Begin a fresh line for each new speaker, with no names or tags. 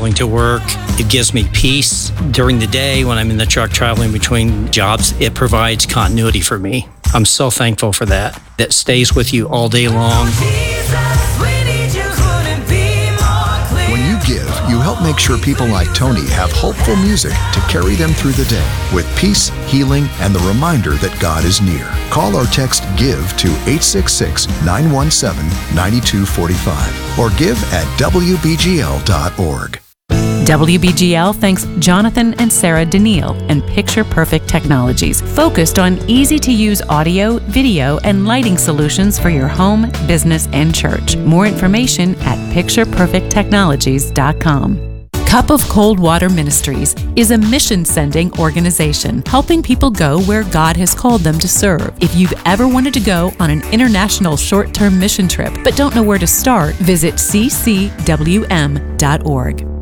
traveling to work. It gives me peace. During the day when I'm in the truck traveling between jobs, it provides continuity for me. I'm so thankful for that. That stays with you all day long.
When you give, you help make sure people like Tony have hopeful music to carry them through the day with peace, healing, and the reminder that God is near. Call or text GIVE to 866-917-9245 or give at WBGL.org.
WBGL thanks Jonathan and Sarah Daniil and Picture Perfect Technologies, focused on easy-to-use audio, video, and lighting solutions for your home, business, and church. More information at pictureperfecttechnologies.com. Cup of Cold Water Ministries is a mission-sending organization helping people go where God has called them to serve. If you've ever wanted to go on an international short-term mission trip but don't know where to start, visit ccwm.org.